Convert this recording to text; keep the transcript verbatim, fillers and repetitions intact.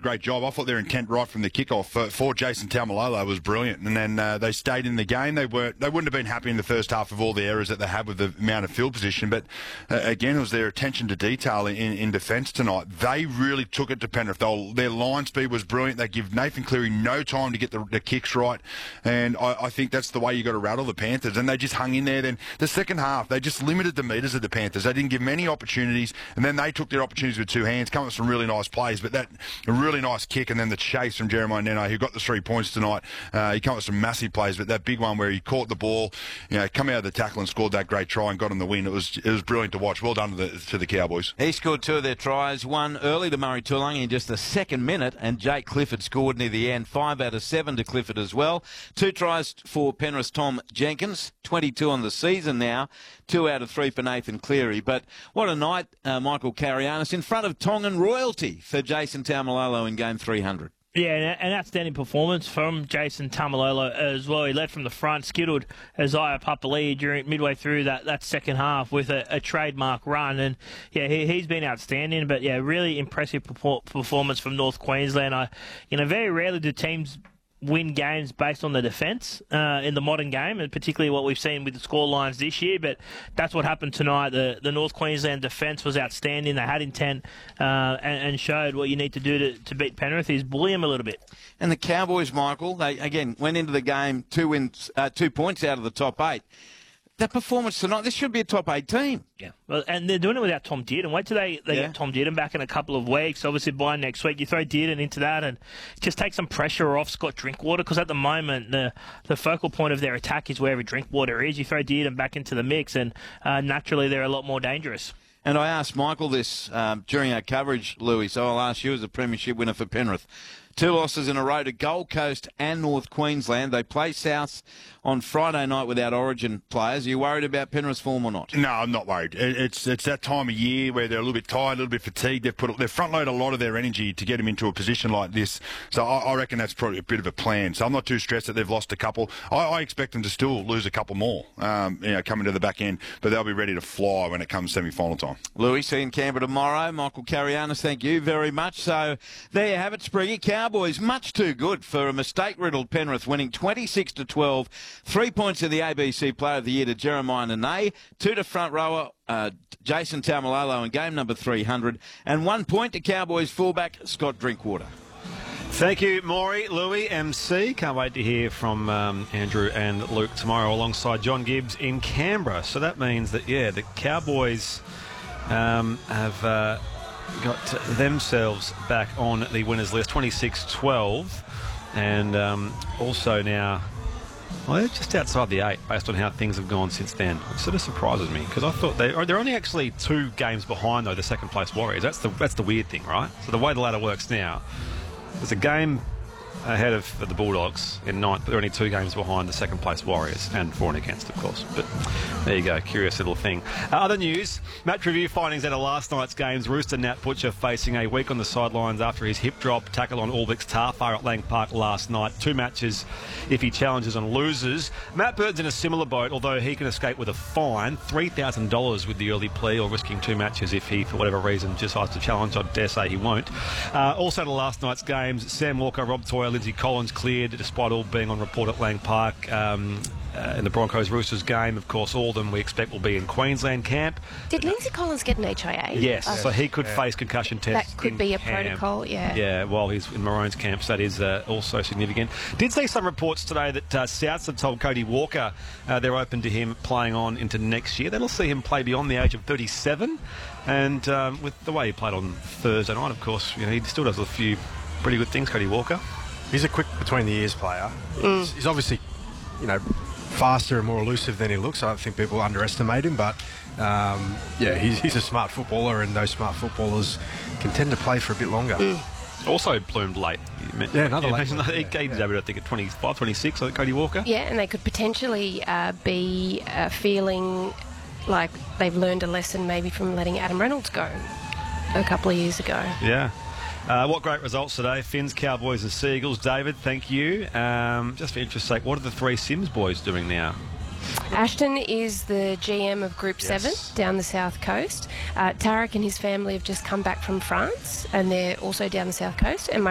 great job. I thought their intent right from the kickoff for, for Jason Taumalolo was brilliant, and then uh, they stayed in the game. They weren't. They wouldn't have been happy in the first half of all the errors that they had with the amount of field position. But uh, again, it was their attention to detail in, in defence tonight. They really took it to Penrith. They'll, their line speed was brilliant. They give Nathan Cleary no time to get the, the kicks right, and I, I think that's the way you got to rattle the Panthers. And they just hung in there. Then the second half, they just limited the metres of the Panthers. They didn't give many opportunities, and then they took their opportunities with two hands. Come with some really nice plays, but that a really nice kick, and then the chase from Jeremiah Nene, who got the three points tonight. Uh, he came with some massive plays, but that big one where he caught the ball, you know, come out of the tackle and scored that great try and got him the win. It was it was brilliant to watch. Well done to the to the Cowboys. He scored two of their tries, one early to Murray Tuilagi in just the second minute, and Jake Clifford scored near the end, five out of seven to Clifford as well. Two tries for Penrith's Tom Jenkins, twenty-two on the season now, two out of three for Nathan Cleary. But what a night, uh, Michael Carianis, in front of Tongan royalty for Jason Taumalolo in game three hundred. Yeah, an outstanding performance from Jason Taumalolo as well. He led from the front, skittled Isaiah Papali'i during midway through that, that second half with a, a trademark run. And, yeah, he, he's been outstanding. But, yeah, really impressive performance from North Queensland. I, you know, very rarely do teams win games based on the defence uh, in the modern game, and particularly what we've seen with the score lines this year. But that's what happened tonight. The the North Queensland defence was outstanding. They had intent uh, and, and showed what you need to do to, to beat Penrith is bully them a little bit. And the Cowboys, Michael, they again went into the game two wins, uh, two points out of the top eight. That performance tonight, this should be a top eight team. Yeah, well, and they're doing it without Tom Dearden. Wait till they, they yeah. get Tom Dearden back in a couple of weeks. Obviously, by next week, you throw Dearden into that and just take some pressure off Scott Drinkwater, because at the moment, the the focal point of their attack is wherever Drinkwater is. You throw Dearden back into the mix, and uh, naturally, they're a lot more dangerous. And I asked Michael this um, during our coverage, Louis, so I'll ask you as a premiership winner for Penrith. Two losses in a row to Gold Coast and North Queensland. They play South on Friday night without Origin players. Are you worried about Penrith's form or not? No, I'm not worried. It's it's that time of year where they're a little bit tired, a little bit fatigued. They've put they've front loaded a lot of their energy to get them into a position like this. So I, I reckon that's probably a bit of a plan. So I'm not too stressed that they've lost a couple. I, I expect them to still lose a couple more, um, you know, coming to the back end. But they'll be ready to fly when it comes semi-final time. Louis, see you in Canberra tomorrow. Michael Carianis, thank you very much. So there you have it, Spriggy. Cowboys much too good for a mistake-riddled Penrith, winning twenty-six to twelve. Three points in the A B C Player of the Year to Jeremiah Nene, two to front rower uh, Jason Taumalolo in game number three hundred, and one point to Cowboys fullback Scott Drinkwater. Thank you, Maury, Louis, M C. Can't wait to hear from um, Andrew and Luke tomorrow alongside John Gibbs in Canberra. So that means that, yeah, the Cowboys um, have uh, got themselves back on the winners list, twenty-six twelve, and um, also now, well, they're just outside the eight based on how things have gone since then. It sort of surprises me, because I thought they they're only actually two games behind, though, the second place Warriors. That's the that's the weird thing, right? So the way the ladder works now, there's a game ahead of the Bulldogs in ninth, but they're only two games behind the second place Warriors, and for and against, of course. But there you go, curious little thing. Uh, other news, match review findings out of last night's games. Rooster Nat Butcher facing a week on the sidelines after his hip drop tackle on Albix Tarfar at Lang Park last night. Two matches if he challenges and loses. Matt Bird's in a similar boat, although he can escape with a fine, three thousand dollars with the early plea, or risking two matches if he, for whatever reason, decides to challenge. I dare say he won't. Uh, also to last night's games, Sam Walker, Rob Toyer, Lindsay Collins cleared despite all being on report at Lang Park. Um, uh, in the Broncos-Roosters game, of course, all of them we expect will be in Queensland camp. Did Lindsay Collins get an H I A? Yes, oh. so he could yeah. face concussion tests. That could be a camp. protocol, yeah. Yeah, while he's in Maroons camp, so that is uh, also significant. Did see some reports today that uh, Souths have told Cody Walker uh, they're open to him playing on into next year. That'll see him play beyond the age of thirty-seven, and um, with the way he played on Thursday night, of course, you know, he still does a few pretty good things, Cody Walker. He's a quick between-the-ears player. Mm. He's, he's obviously, you know, faster and more elusive than he looks. I don't think people underestimate him, but um, yeah, he's, he's a smart footballer, and those smart footballers can tend to play for a bit longer. Mm. Also bloomed late. Yeah, another late. He Yeah, came yeah. over, I think, at twenty-five, twenty-six, like Cody Walker. Yeah, and they could potentially uh, be uh, feeling like they've learned a lesson maybe from letting Adam Reynolds go a couple of years ago. Yeah. Uh, what great results today. Finns, Cowboys and Seagulls. David, thank you. Um, just for interest's sake, what are the three Sims boys doing now? Ashton is the G M of Group Yes. seven down the south coast. Uh, Tarek and his family have just come back from France, and they're also down the south coast. And my